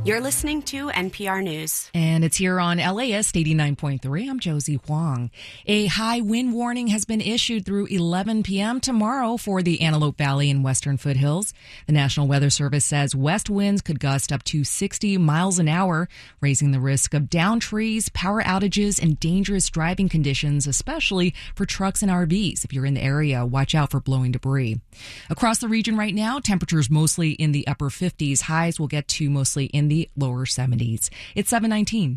You're listening to NPR News. And it's here on LAist 89.3. I'm Josie Huang. A high wind warning has been issued through 11 p.m. tomorrow for the Antelope Valley and Western Foothills. The National Weather Service says west winds could gust up to 60 miles an hour, raising the risk of downed trees, power outages, and dangerous driving conditions, especially for trucks and RVs. If you're in the area, watch out for blowing debris. Across the region right now, temperatures mostly in the upper 50s. Highs will get to mostly in the lower 70s. It's 7:19.